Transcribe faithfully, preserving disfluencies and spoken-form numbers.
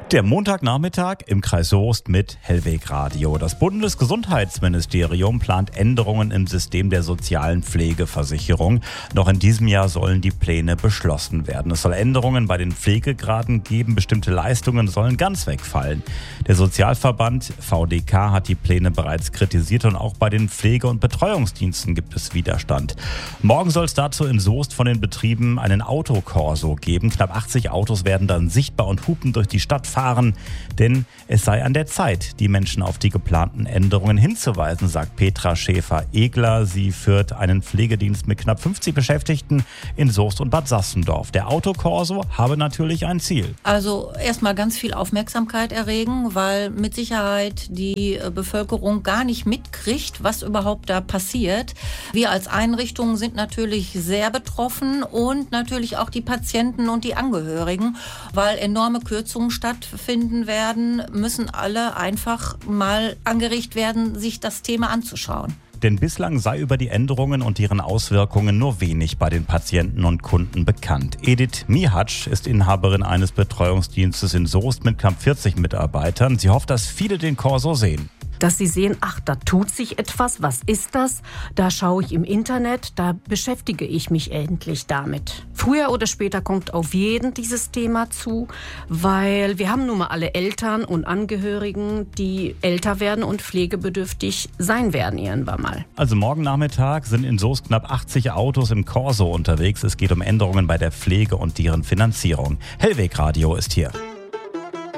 Der Montagnachmittag im Kreis Soest mit Hellweg Radio. Das Bundesgesundheitsministerium plant Änderungen im System der sozialen Pflegeversicherung. Noch in diesem Jahr sollen die Pläne beschlossen werden. Es soll Änderungen bei den Pflegegraden geben. Bestimmte Leistungen sollen ganz wegfallen. Der Sozialverband V D K hat die Pläne bereits kritisiert und auch bei den Pflege- und Betreuungsdiensten gibt es Widerstand. Morgen soll es dazu in Soest von den Betrieben einen Autokorso geben. Knapp achtzig Autos werden dann sichtbar und hupen durch die Stadt fahren. Denn es sei an der Zeit, die Menschen auf die geplanten Änderungen hinzuweisen, sagt Petra Schäfer-Egler. Sie führt einen Pflegedienst mit knapp fünfzig Beschäftigten in Soest und Bad Sassendorf. Der Autokorso habe natürlich ein Ziel. Also erstmal ganz viel Aufmerksamkeit erregen, weil mit Sicherheit die Bevölkerung gar nicht mitkriegt, was überhaupt da passiert. Wir als Einrichtungen sind natürlich sehr betroffen und natürlich auch die Patienten und die Angehörigen, weil enorme Kürzungen stattfinden werden, müssen alle einfach mal angeregt werden, sich das Thema anzuschauen. Denn bislang sei über die Änderungen und deren Auswirkungen nur wenig bei den Patienten und Kunden bekannt. Edith Mihatsch ist Inhaberin eines Betreuungsdienstes in Soest mit knapp vierzig Mitarbeitern. Sie hofft, dass viele den Korso sehen. Dass sie sehen, ach, da tut sich etwas, was ist das? Da schaue ich im Internet, da beschäftige ich mich endlich damit. Früher oder später kommt auf jeden dieses Thema zu, weil wir haben nun mal alle Eltern und Angehörigen, die älter werden und pflegebedürftig sein werden irgendwann mal. Also morgen Nachmittag sind in Soest knapp achtzig Autos im Korso unterwegs. Es geht um Änderungen bei der Pflege und deren Finanzierung. Hellweg Radio ist hier.